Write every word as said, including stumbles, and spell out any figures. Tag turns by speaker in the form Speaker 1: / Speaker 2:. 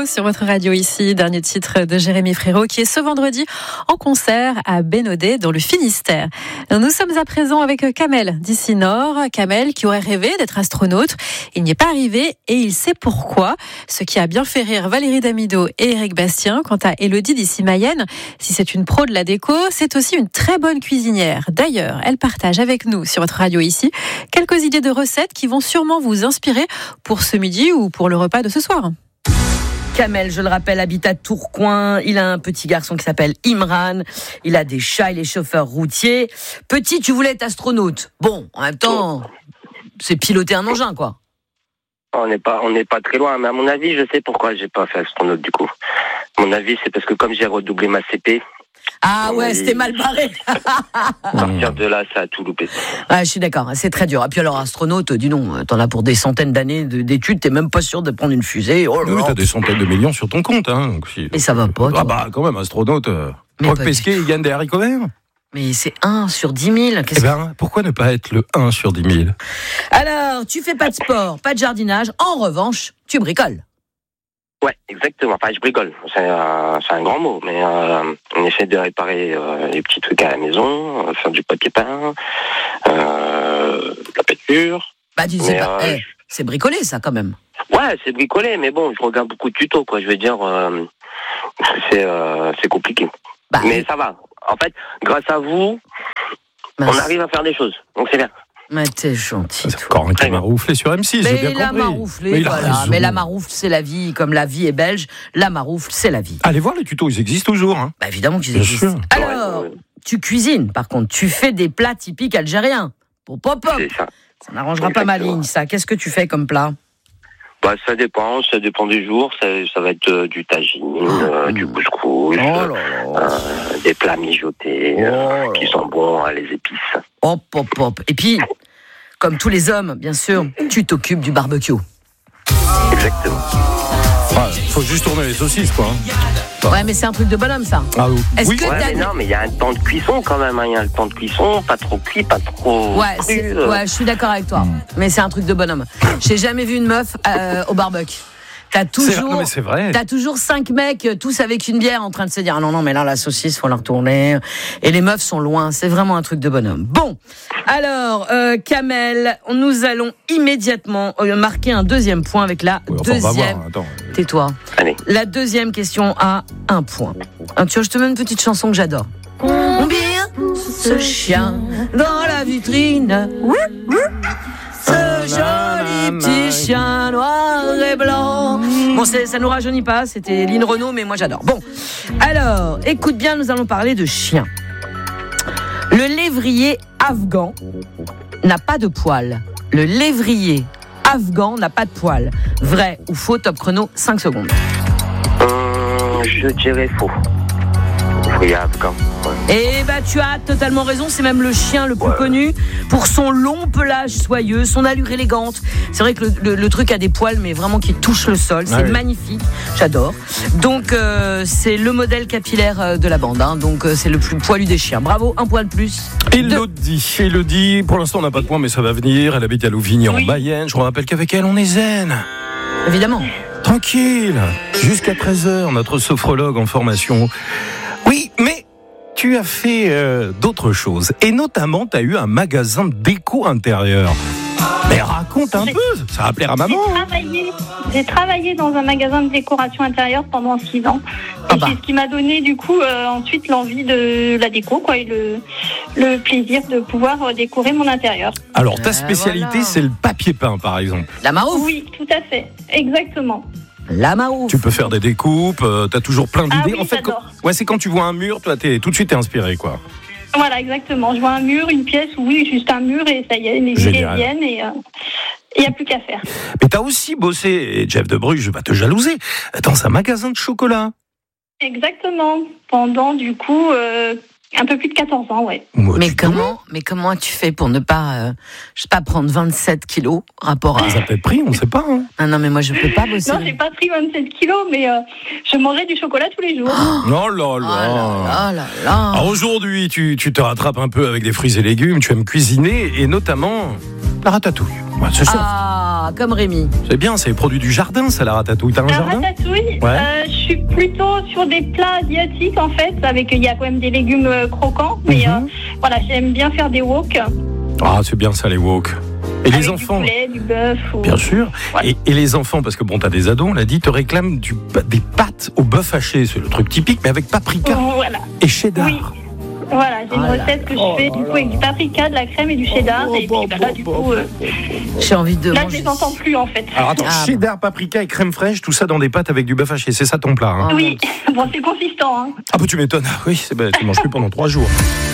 Speaker 1: sur votre radio ici. Dernier titre de Jérémy Frérot qui est ce vendredi en concert à Bénodet dans le Finistère. Nous sommes à présent avec Kamel d'ici Nord. Kamel qui aurait rêvé d'être astronaute. Il n'y est pas arrivé et il sait pourquoi. Ce qui a bien fait rire Valérie Damido et Éric Bastien. Quant à Élodie d'ici Mayenne, si c'est une pro de la déco, c'est aussi une très bonne cuisinière. D'ailleurs, elle partage avec nous sur votre radio ici quelques idées de recettes qui vont sûrement vous inspirer pour ce midi ou pour le repas de ce soir.
Speaker 2: Kamel, je le rappelle, habite à Tourcoing. Il a un petit garçon qui s'appelle Imran. Il a des chats, il est chauffeur routier. Petit, tu voulais être astronaute. Bon, en même temps, c'est piloter un engin, quoi.
Speaker 3: On n'est pas, on n'est pas très loin, mais à mon avis, je sais pourquoi j'ai pas fait astronaute du coup. À mon avis, c'est parce que comme j'ai redoublé ma C P.
Speaker 2: Ah ouais, c'était mal barré.
Speaker 3: À partir de là, ça a tout loupé.
Speaker 2: Ah, je suis d'accord, c'est très dur. Et puis alors, astronaute, dis donc, t'en as pour des centaines d'années d'études, t'es même pas sûr de prendre une fusée. Oh là là.
Speaker 4: Oui, t'as des centaines de millions sur ton compte. Hein, donc si...
Speaker 2: Mais ça va pas.
Speaker 4: Ah bah quand même, astronaute. Euh... Roch Pesquet, il gagne des haricots verts.
Speaker 2: Mais c'est un sur dix mille.
Speaker 4: Eh ben, pourquoi ne pas être le un sur dix mille?
Speaker 2: Alors, tu fais pas de sport, pas de jardinage. En revanche, tu bricoles.
Speaker 3: Ouais, exactement. Enfin, je bricole. C'est, euh, c'est un grand mot, mais euh, on essaie de réparer euh, les petits trucs à la maison, euh, faire du papier peint, euh, la peinture.
Speaker 2: Bah, tu sais pas. Euh, eh, c'est bricolé, ça, quand même.
Speaker 3: Ouais, c'est bricolé, mais bon, je regarde beaucoup de tutos, quoi. Je veux dire, euh, c'est, euh, c'est compliqué. Bah, mais oui. Ça va. En fait, grâce à vous, bah, on arrive à faire des choses. Donc c'est bien.
Speaker 2: Mais t'es gentil.
Speaker 4: C'est encore un qui m'a marouflé sur M six,
Speaker 2: mais
Speaker 4: j'ai bien
Speaker 2: la
Speaker 4: compris.
Speaker 2: Marouflé, mais voilà. Mais la maroufle, c'est la vie. Comme la vie est belge, la maroufle, c'est la vie.
Speaker 4: Allez voir les tutos, ils existent toujours. Hein.
Speaker 2: Bah évidemment qu'ils existent. Sûr. Alors, tu cuisines, par contre. Tu fais des plats typiques algériens. Pour pop-pop.
Speaker 3: C'est ça.
Speaker 2: Ça n'arrangera pas ma ligne, ça. Qu'est-ce que tu fais comme plat?
Speaker 3: Bah, ça dépend, ça dépend du jour. Ça, ça va être euh, du tagine, euh, mmh. du couscous,
Speaker 2: oh
Speaker 3: euh, des plats mijotés oh euh, qui sont bons, euh, les épices.
Speaker 2: Hop, hop, hop. Et puis, comme tous les hommes, bien sûr, tu t'occupes du barbecue.
Speaker 3: Exactement.
Speaker 4: Ouais, faut juste tourner les saucisses, quoi.
Speaker 2: Ouais, mais c'est un truc de bonhomme, ça.
Speaker 4: Ah oui.
Speaker 2: Est-ce
Speaker 4: oui.
Speaker 2: que
Speaker 3: ouais,
Speaker 2: t'as...
Speaker 3: mais non, mais il y a un temps de cuisson quand même. Il hein. y a le temps de cuisson, pas trop cuit, pas trop.
Speaker 2: Ouais,
Speaker 3: cru,
Speaker 2: c'est...
Speaker 3: euh...
Speaker 2: ouais, je suis d'accord avec toi. Mmh. Mais c'est un truc de bonhomme. J'ai jamais vu une meuf euh, au barbecue. T'as toujours,
Speaker 4: c'est... Non, mais c'est vrai.
Speaker 2: T'as toujours cinq mecs, tous avec une bière, en train de se dire ah non non mais là la saucisse faut la retourner. Et les meufs sont loin. C'est vraiment un truc de bonhomme. Bon, alors euh, Kamel, nous allons immédiatement marquer un deuxième point avec la oui, enfin, deuxième. Tais-toi.
Speaker 3: Allez.
Speaker 2: La deuxième question a un point. Ah, tu vois, je te mets une petite chanson que j'adore. Combien ce chien dans la vitrine? Ce joli petit chien noir et blanc. Bon, c'est, ça nous rajeunit pas, c'était Lynn Renaud, mais moi j'adore. Bon, alors, écoute bien, nous allons parler de chiens. Le lévrier afghan n'a pas de poils. Le lévrier afghan n'a pas de poils. Vrai ou faux? Top chrono, cinq secondes.
Speaker 3: Euh, je dirais faux. Oui, afghan. Ouais.
Speaker 2: Et bah tu as totalement raison, c'est même le chien le plus ouais. connu pour son long pelage soyeux, son allure élégante. C'est vrai que le, le, le truc a des poils mais vraiment qui touchent le sol, c'est ah oui. magnifique, j'adore. Donc euh, c'est le modèle capillaire de la bande, hein. Donc euh, c'est le plus poilu des chiens. Bravo, un point de plus.
Speaker 4: Élodie, de... Élodie, pour l'instant on n'a pas de point mais ça va venir, elle habite à Louvigny oui. en Mayenne. Je vous rappelle qu'avec elle on est zen.
Speaker 2: Évidemment.
Speaker 4: Tranquille, jusqu'à treize heures, notre sophrologue en formation. Oui, mais tu as fait euh, d'autres choses. Et notamment, tu as eu un magasin de déco intérieur. Mais raconte un
Speaker 5: j'ai,
Speaker 4: peu, ça va plaire à maman.
Speaker 5: J'ai travaillé, j'ai travaillé dans un magasin de décoration intérieure pendant six ans. Et
Speaker 2: ah bah.
Speaker 5: c'est ce qui m'a donné du coup euh, ensuite l'envie de la déco, quoi, et le, le plaisir de pouvoir décorer mon intérieur.
Speaker 4: Alors, ta spécialité, euh, voilà. c'est le papier peint, par exemple.
Speaker 2: La maroufle.
Speaker 5: Oui, tout à fait, exactement.
Speaker 2: La maroufle.
Speaker 4: Tu peux faire des découpes, euh, t'as toujours plein d'idées.
Speaker 5: Ah oui,
Speaker 4: en fait, quand, ouais, c'est quand tu vois un mur, toi, t'es, tout de suite, t'es inspiré, quoi.
Speaker 5: Voilà, exactement. Je vois un mur, une pièce, oui, juste un mur, et ça y est, les idées viennent, et il n'y a plus qu'à faire.
Speaker 4: Mais t'as aussi bossé, et Jeff de Bruges, je vais pas te jalouser, dans un magasin de chocolat.
Speaker 5: Exactement. Pendant, du coup, euh, un peu plus de quatorze ans, ouais.
Speaker 2: Moi, mais comment, mais comment tu fais pour ne pas, euh, je sais pas, prendre vingt-sept kilos, rapport à...
Speaker 4: Ça peut être pris, on sait pas, hein.
Speaker 2: Ah non, mais moi, je peux pas bosser.
Speaker 5: Non, j'ai pas pris vingt-sept kilos, mais euh, je mangeais du chocolat tous les jours.
Speaker 4: Oh, oh là là.
Speaker 2: Oh là là là.
Speaker 4: Alors aujourd'hui, tu, tu te rattrapes un peu avec des fruits et légumes, tu aimes cuisiner, et notamment la ratatouille. Ouais, c'est ça.
Speaker 2: Ah, pas, comme Rémi.
Speaker 4: C'est bien, c'est les produits du jardin, ça, la ratatouille. T'as un
Speaker 5: La
Speaker 4: jardin?
Speaker 5: ratatouille,
Speaker 4: Ouais.
Speaker 5: euh, je suis plutôt sur des plats asiatiques en fait, avec il y a quand même des légumes euh, croquants, mais
Speaker 4: Mhm.
Speaker 5: euh, voilà, j'aime bien faire des wok.
Speaker 4: Ah, c'est bien ça, les wok. Et les
Speaker 5: avec
Speaker 4: enfants?
Speaker 5: Du poulet, du bœuf. Ou...
Speaker 4: Bien sûr.
Speaker 5: Ouais.
Speaker 4: Et, et les enfants, parce que bon, t'as des ados, on l'a dit, te réclament du, des pâtes au bœuf haché. C'est le truc typique, mais avec paprika
Speaker 5: Oh, voilà.
Speaker 4: et cheddar.
Speaker 5: Oui. Voilà, j'ai une
Speaker 2: Ah là
Speaker 5: recette que
Speaker 2: là.
Speaker 5: je fais du coup avec du paprika, de la crème et du cheddar. Et puis bah, là, du coup, euh,
Speaker 2: J'ai envie de
Speaker 5: là, je
Speaker 2: manger.
Speaker 5: les entends plus en fait.
Speaker 4: Alors attends,
Speaker 2: Ah,
Speaker 4: cheddar, paprika et crème fraîche, tout ça dans des pâtes avec du bœuf haché. C'est ça ton plat, hein?
Speaker 2: Ah,
Speaker 5: Oui, bon, c'est consistant. Hein.
Speaker 4: Ah bah tu m'étonnes. Oui, c'est, bah, tu manges plus pendant trois jours.